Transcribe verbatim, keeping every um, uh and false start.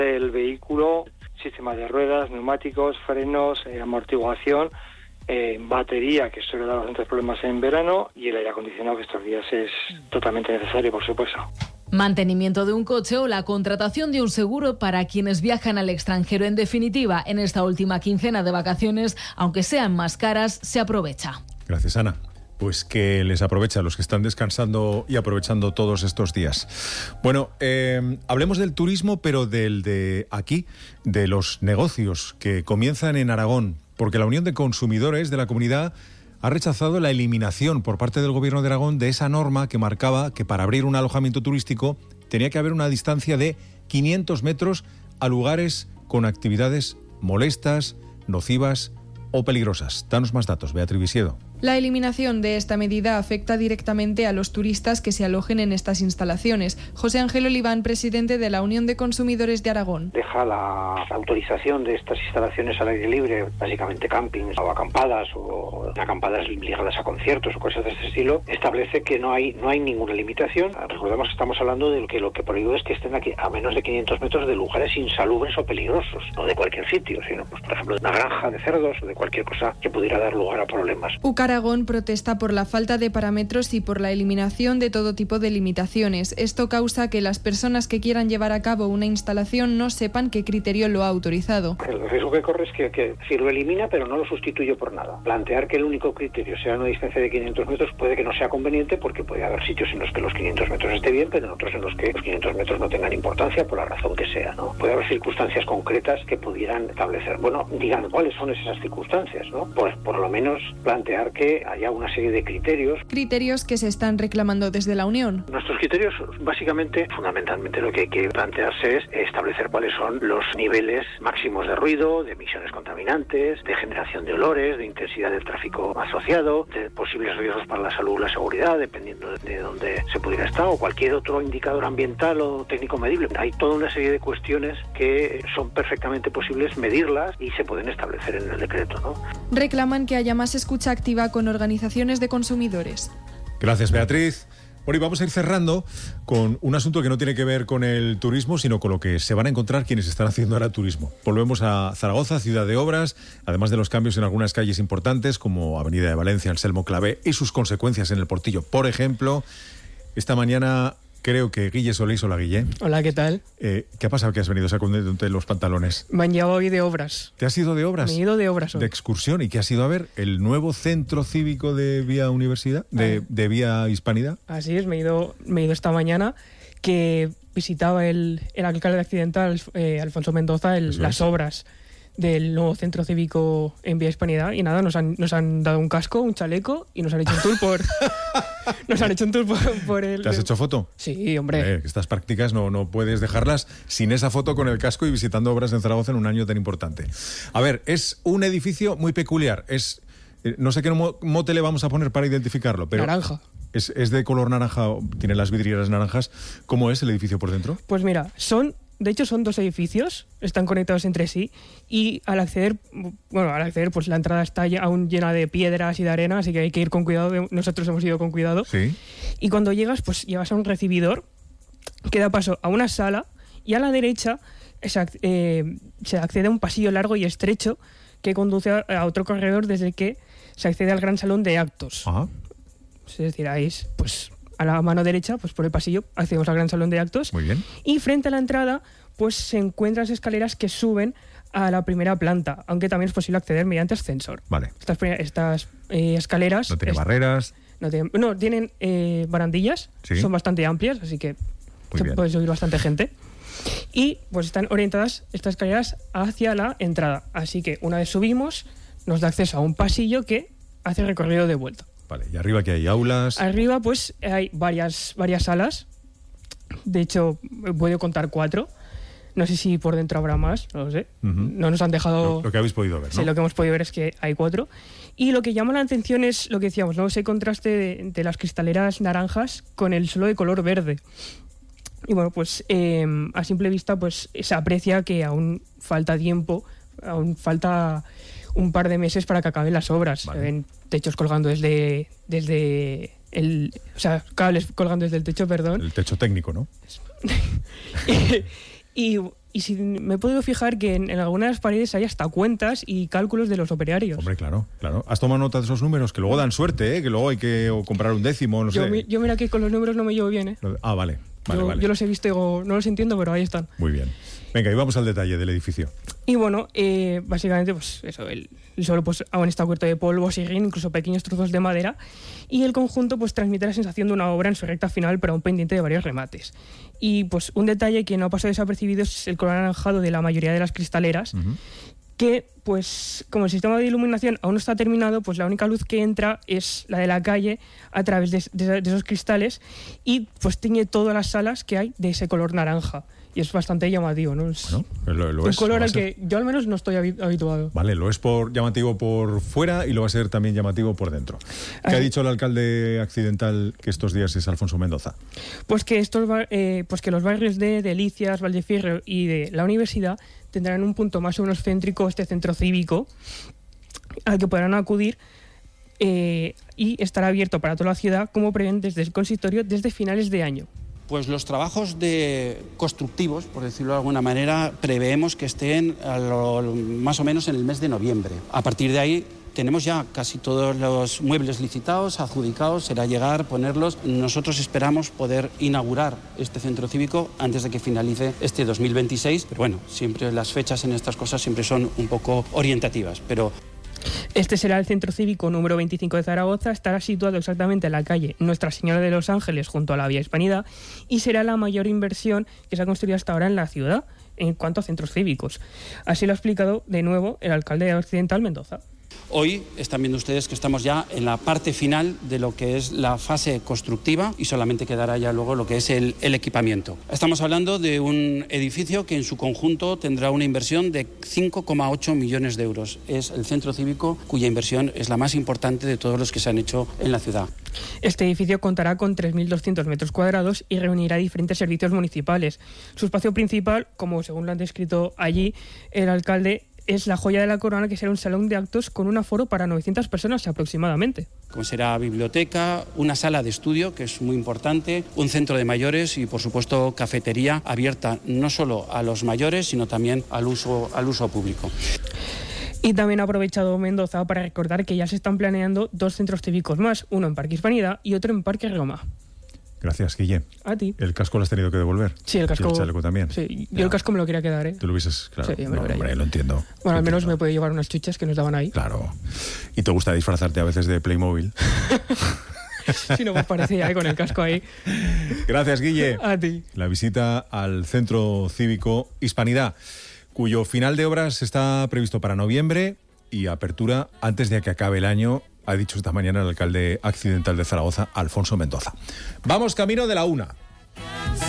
El vehículo, sistema de ruedas, neumáticos, frenos, eh, amortiguación, eh, batería, que suele dar bastantes problemas en verano, y el aire acondicionado, que estos días es totalmente necesario, por supuesto. Mantenimiento de un coche o la contratación de un seguro para quienes viajan al extranjero. En definitiva, en esta última quincena de vacaciones, aunque sean más caras, se aprovecha. Gracias, Ana. Pues que les aprovecha a los que están descansando y aprovechando todos estos días. Bueno, eh, hablemos del turismo, pero del de aquí, de los negocios que comienzan en Aragón, porque la Unión de Consumidores de la comunidad ha rechazado la eliminación por parte del Gobierno de Aragón de esa norma que marcaba que para abrir un alojamiento turístico tenía que haber una distancia de quinientos metros a lugares con actividades molestas, nocivas o peligrosas. Danos más datos, Beatriz Visiedo. La eliminación de esta medida afecta directamente a los turistas que se alojen en estas instalaciones. José Ángel Oliván, presidente de la Unión de Consumidores de Aragón. Deja la autorización de estas instalaciones al aire libre, básicamente campings o acampadas o acampadas ligadas a conciertos o cosas de este estilo, establece que no hay no hay ninguna limitación. Recordemos que estamos hablando de que lo que prohíbe es que estén aquí a menos de quinientos metros de lugares insalubres o peligrosos, no de cualquier sitio, sino pues por ejemplo de una granja de cerdos o de cualquier cosa que pudiera dar lugar a problemas. Aragón protesta por la falta de parámetros y por la eliminación de todo tipo de limitaciones. Esto causa que las personas que quieran llevar a cabo una instalación no sepan qué criterio lo ha autorizado. El riesgo que corre es que, que si lo elimina pero no lo sustituye por nada. Plantear que el único criterio sea una distancia de quinientos metros puede que no sea conveniente, porque puede haber sitios en los que los quinientos metros esté bien, pero en otros en los que los quinientos metros no tengan importancia por la razón que sea, ¿no? Puede haber circunstancias concretas que pudieran establecer. Bueno, digan cuáles son esas circunstancias, ¿no? Pues por lo menos plantear que que haya una serie de criterios. Criterios que se están reclamando desde la Unión. Nuestros criterios, básicamente, fundamentalmente lo que hay que plantearse es establecer cuáles son los niveles máximos de ruido, de emisiones contaminantes, de generación de olores, de intensidad del tráfico asociado, de posibles riesgos para la salud o la seguridad, dependiendo de dónde se pudiera estar, o cualquier otro indicador ambiental o técnico medible. Hay toda una serie de cuestiones que son perfectamente posibles medirlas y se pueden establecer en el decreto, ¿no? Reclaman que haya más escucha activa con organizaciones de consumidores. Gracias, Beatriz. Bueno, y vamos a ir cerrando con un asunto que no tiene que ver con el turismo, sino con lo que se van a encontrar quienes están haciendo ahora turismo. Volvemos a Zaragoza, ciudad de obras, además de los cambios en algunas calles importantes, como Avenida de Valencia, Anselmo Clavé, y sus consecuencias en el Portillo. Por ejemplo, esta mañana creo que Guille Solís, hola Guille. Hola, ¿qué tal? Eh, ¿Qué ha pasado que has venido sacándote los pantalones? Me han llevado hoy de obras. ¿Te has ido de obras? Me he ido de obras hoy. De excursión. ¿Y qué has ido a ver? ¿El nuevo centro cívico de Vía Universidad? ¿De, ah. de Vía Hispanidad? Así es, me he ido, me he ido esta mañana, que visitaba el, el alcalde accidental, eh, Alfonso Mendoza, el, las es. obras del nuevo centro cívico en Vía Hispanidad, y nada, nos han, nos han dado un casco, un chaleco y nos han hecho un tour por nos han hecho un tour por, por el... ¿Te has hecho foto? Sí, hombre. Eh, estas prácticas no, no puedes dejarlas sin esa foto con el casco y visitando obras en Zaragoza en un año tan importante. A ver, es un edificio muy peculiar, es eh, no sé qué mote le vamos a poner para identificarlo, pero... Naranja. Es, es de color naranja, tiene las vidrieras naranjas. ¿Cómo es el edificio por dentro? Pues mira, son... De hecho, son dos edificios, están conectados entre sí, y al acceder, bueno, al acceder, pues la entrada está aún llena de piedras y de arena, así que hay que ir con cuidado. Nosotros hemos ido con cuidado. Sí. Y cuando llegas, pues llegas a un recibidor que da paso a una sala, y a la derecha se, eh, se accede a un pasillo largo y estrecho que conduce a, a otro corredor desde el que se accede al gran salón de actos. Ajá. Es decir, ahí es, pues... a la mano derecha, pues por el pasillo, accedemos al gran salón de actos. Muy bien. Y frente a la entrada, pues se encuentran las escaleras que suben a la primera planta, aunque también es posible acceder mediante ascensor. Vale. Estas, estas eh, escaleras... No tienen es, barreras. No tienen, no, tienen eh, barandillas, ¿Sí? Son bastante amplias, así que Muy se bien. puede subir bastante gente. Y pues están orientadas estas escaleras hacia la entrada. Así que una vez subimos, nos da acceso a un pasillo que hace recorrido de vuelta. Vale, y arriba que hay aulas. Arriba pues hay varias, varias salas. De hecho, puedo contar cuatro. No sé si por dentro habrá más, no lo sé. Uh-huh. No nos han dejado... Lo, lo que habéis podido ver, ¿no? Sí, lo que hemos podido ver es que hay cuatro. Y lo que llama la atención es lo que decíamos, ¿no? Ese contraste de, de las cristaleras naranjas con el suelo de color verde. Y bueno, pues eh, a simple vista pues se aprecia que aún falta tiempo, aún falta un par de meses para que acaben las obras. Vale. Se ven techos colgando desde, desde el... O sea, cables colgando desde el techo, perdón. El techo técnico, ¿no? y, y y si me he podido fijar que en, en algunas de las paredes hay hasta cuentas y cálculos de los operarios. Hombre, claro, claro. ¿Has tomado nota de esos números? Que luego dan suerte, ¿eh? Que luego hay que o comprar un décimo, no yo, sé. Mi, yo mira que con los números no me llevo bien, ¿eh? Ah, vale. Vale, yo, vale. yo los he visto y digo, no los entiendo, pero ahí están. Muy bien. Venga, y vamos al detalle del edificio. Y bueno, eh, básicamente, pues eso, el, el suelo pues, aún está cubierto de polvo, siguín, incluso pequeños trozos de madera, y el conjunto pues transmite la sensación de una obra en su recta final, pero aún pendiente de varios remates. Y pues un detalle que no ha pasado desapercibido es el color anaranjado de la mayoría de las cristaleras, uh-huh. que pues como el sistema de iluminación aún no está terminado, pues la única luz que entra es la de la calle a través de, de, de esos cristales y pues tiñe todas las salas que hay de ese color naranja. Y es bastante llamativo, ¿no? Es bueno, lo, lo un es, color al que yo al menos no estoy habituado. Vale, lo es por llamativo por fuera y lo va a ser también llamativo por dentro. ¿Qué Así. ha dicho el alcalde accidental que estos días es Alfonso Mendoza? Pues que estos eh, pues que los barrios de Delicias, Valdefierro y de la Universidad tendrán un punto más o menos céntrico, este centro cívico, al que podrán acudir eh, y estará abierto para toda la ciudad, como prevén desde el consistorio, desde finales de año. Pues los trabajos de constructivos, por decirlo de alguna manera, preveemos que estén a lo, más o menos en el mes de noviembre. A partir de ahí tenemos ya casi todos los muebles licitados, adjudicados, será llegar, ponerlos. Nosotros esperamos poder inaugurar este centro cívico antes de que finalice este dos mil veintiséis, pero bueno, siempre las fechas en estas cosas siempre son un poco orientativas, pero... Este será el Centro Cívico número veinticinco de Zaragoza, estará situado exactamente en la calle Nuestra Señora de los Ángeles, junto a la Vía Hispanidad, y será la mayor inversión que se ha construido hasta ahora en la ciudad en cuanto a centros cívicos. Así lo ha explicado de nuevo el alcalde accidental Mendoza. Hoy están viendo ustedes que estamos ya en la parte final de lo que es la fase constructiva y solamente quedará ya luego lo que es el, el equipamiento. Estamos hablando de un edificio que en su conjunto tendrá una inversión de cinco coma ocho millones de euros. Es el centro cívico cuya inversión es la más importante de todos los que se han hecho en la ciudad. Este edificio contará con tres mil doscientos metros cuadrados y reunirá diferentes servicios municipales. Su espacio principal, como según lo han descrito allí el alcalde, es la joya de la corona, que será un salón de actos con un aforo para novecientas personas aproximadamente. Como será biblioteca, una sala de estudio, que es muy importante, un centro de mayores y, por supuesto, cafetería abierta no solo a los mayores, sino también al uso, al uso público. Y también ha aprovechado Mendoza para recordar que ya se están planeando dos centros cívicos más, uno en Parque Hispanidad y otro en Parque Roma. Gracias, Guille. A ti. ¿El casco lo has tenido que devolver? Sí, el casco. ¿Y el chaleco también? Sí, yo ya. El casco me lo quería quedar, ¿eh? Tú lo hubieses, claro. Sí, me no, lo hombre, lo entiendo. Bueno, al menos entiendo. me puede llevar unas chuchas que nos daban ahí. Claro. ¿Y te gusta disfrazarte a veces de Playmobil? Sí, no me parecía, ¿eh? Con el casco ahí. Gracias, Guille. A ti. La visita al Centro Cívico Hispanidad, cuyo final de obras está previsto para noviembre y apertura antes de que acabe el año, ha dicho esta mañana el alcalde accidental de Zaragoza, Alfonso Mendoza. Vamos camino de la una.